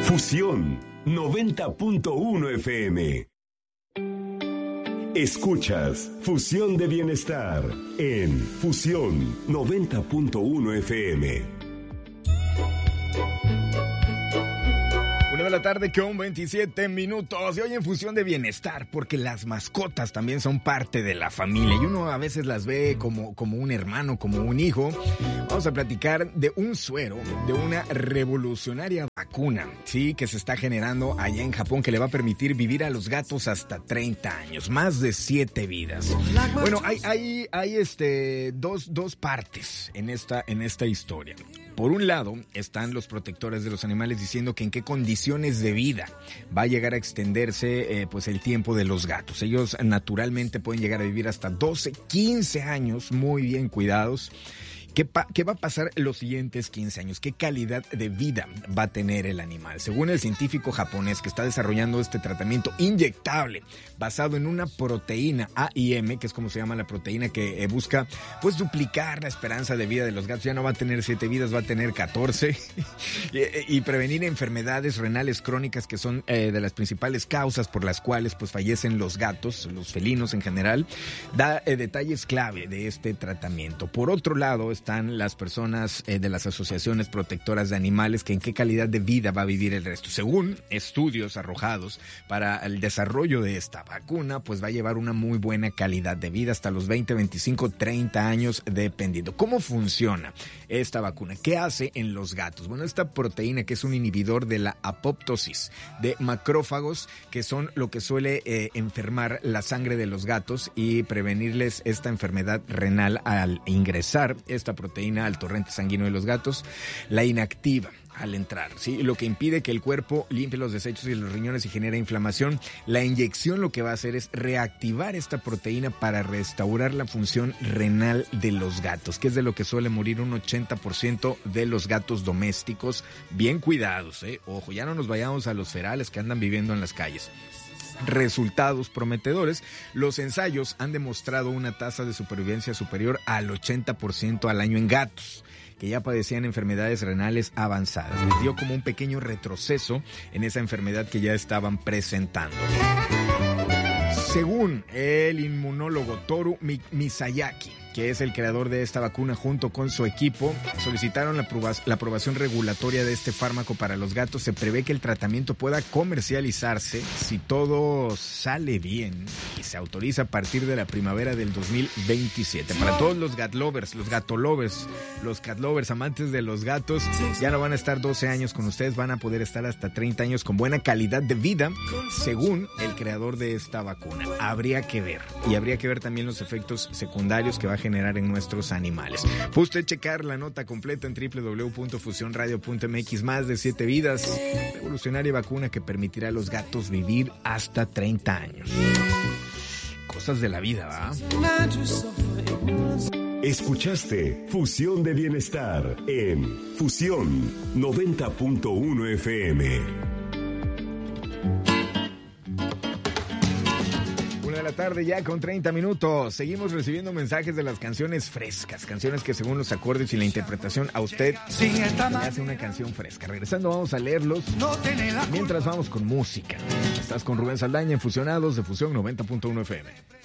Fusión 90.1 FM. Escuchas Fusión de Bienestar en Fusión 90.1 FM. 1:27 p.m. Y hoy en Fusión de Bienestar, porque las mascotas también son parte de la familia y uno a veces las ve como un hermano, como un hijo. Vamos a platicar de un suero, de una revolucionaria vacuna, sí, que se está generando allá en Japón, que le va a permitir vivir a los gatos hasta 30 años, más de 7 vidas. Bueno, hay dos partes en esta historia. Por un lado, están los protectores de los animales diciendo que en qué condiciones de vida va a llegar a extenderse pues el tiempo de los gatos. Ellos naturalmente pueden llegar a vivir hasta 12, 15 años muy bien cuidados. ¿Qué va a pasar los siguientes 15 años? ¿Qué calidad de vida va a tener el animal? Según el científico japonés que está desarrollando este tratamiento inyectable basado en una proteína AIM, que es como se llama la proteína que busca pues duplicar la esperanza de vida de los gatos. Ya no va a tener 7 vidas, va a tener 14 y prevenir enfermedades renales crónicas que son de las principales causas por las cuales pues fallecen los gatos, los felinos en general. Da detalles clave de este tratamiento. Por otro lado, están las personas de las asociaciones protectoras de animales, que en qué calidad de vida va a vivir el resto. Según estudios arrojados para el desarrollo de esta vacuna, pues va a llevar una muy buena calidad de vida hasta los 20, 25, 30 años dependiendo. ¿Cómo funciona esta vacuna? ¿Qué hace en los gatos? Bueno, esta proteína, que es un inhibidor de la apoptosis de macrófagos, que son lo que suele enfermar la sangre de los gatos y prevenirles esta enfermedad renal al ingresar esta proteína al torrente sanguíneo de los gatos, la inactiva al entrar, ¿sí? Lo que impide que el cuerpo limpie los desechos y los riñones y genera inflamación. La inyección lo que va a hacer es reactivar esta proteína para restaurar la función renal de los gatos, que es de lo que suele morir un 80% de los gatos domésticos bien cuidados, ¿eh? Ojo, ya no nos vayamos a los ferales que andan viviendo en las calles. Resultados prometedores. Los ensayos han demostrado una tasa de supervivencia superior al 80% al año en gatos que ya padecían enfermedades renales avanzadas. Les dio como un pequeño retroceso en esa enfermedad que ya estaban presentando. Según el inmunólogo Toru Misayaki, que es el creador de esta vacuna, junto con su equipo, solicitaron la aprobación regulatoria de este fármaco para los gatos. Se prevé que el tratamiento pueda comercializarse si todo sale bien y se autoriza a partir de la primavera del 2027. Para todos los cat lovers, los cat lovers, amantes de los gatos, ya no van a estar 12 años con ustedes, van a poder estar hasta 30 años con buena calidad de vida, según el creador de esta vacuna. Habría que ver también los efectos secundarios que va a generar en nuestros animales. Puede usted checar la nota completa en www.fusionradio.mx. Más de 7 vidas, revolucionaria vacuna que permitirá a los gatos vivir hasta 30 años. Cosas de la vida, ¿va? Escuchaste Fusión de Bienestar en Fusión 90.1 FM. La tarde ya con 30 minutos. Seguimos recibiendo mensajes de las canciones frescas, canciones que según los acordes y la interpretación a usted le hace una canción fresca. Regresando vamos a leerlos mientras vamos con música. Estás con Rubén Saldaña en Fusionados de Fusión 90.1 FM.